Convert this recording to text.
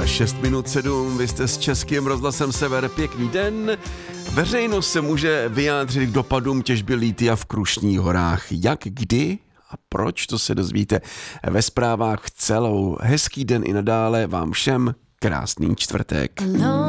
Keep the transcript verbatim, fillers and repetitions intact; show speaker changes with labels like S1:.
S1: šest minut sedm, vy jste s Českým rozhlasem Sever, pěkný den. Veřejnost se může vyjádřit k dopadům těžby lithia v Krušných horách. Jak, kdy a proč, to se dozvíte ve zprávách celou. Hezký den i nadále, vám všem krásný čtvrtek.